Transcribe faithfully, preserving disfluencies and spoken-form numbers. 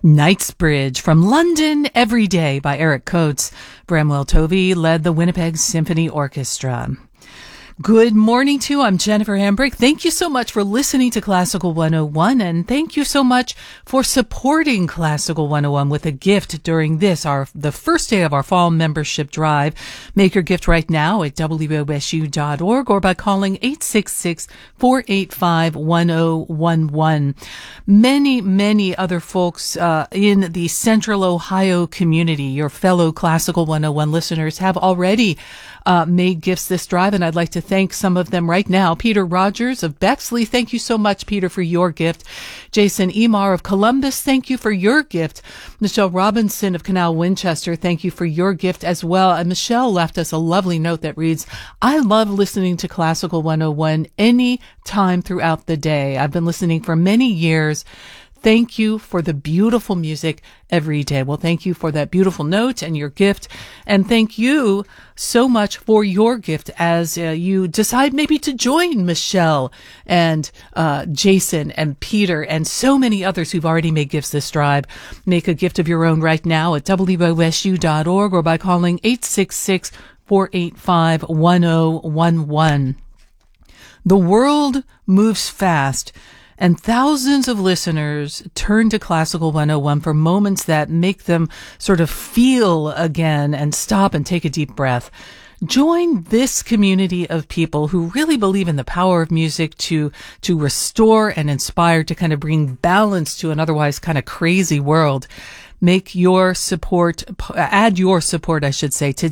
Knightsbridge from London Every Day by Eric Coates. Bramwell Tovey led the Winnipeg Symphony Orchestra. Good morning to you. I'm Jennifer Hambrick. Thank you so much for listening to Classical one oh one, and thank you so much for supporting Classical one oh one with a gift during this, our the first day of our fall membership drive. Make your gift right now at W O S U dot org or by calling eight six six, four eight five, one oh one one. Many, many other folks uh, in the Central Ohio community, your fellow Classical one oh one listeners, have already Uh, made gifts this drive, and I'd like to thank some of them right now. Peter Rogers of Bexley, thank you so much, Peter, for your gift. Jason Emar of Columbus, thank you for your gift. Michelle Robinson of Canal Winchester, thank you for your gift as well. And Michelle left us a lovely note that reads, I love listening to Classical one oh one any time throughout the day. I've been listening for many years. Thank you for the beautiful music every day. Well, thank you for that beautiful note and your gift. And thank you so much for your gift as uh, you decide maybe to join Michelle and uh, Jason and Peter and so many others who've already made gifts this drive. Make a gift of your own right now at W O S U dot org or by calling eight six six, four eight five, one oh one one. The world moves fast, and thousands of listeners turn to Classical one oh one for moments that make them sort of feel again and stop and take a deep breath. Join this community of people who really believe in the power of music to to restore and inspire, to kind of bring balance to an otherwise kind of crazy world. Make your support, add your support, I should say, to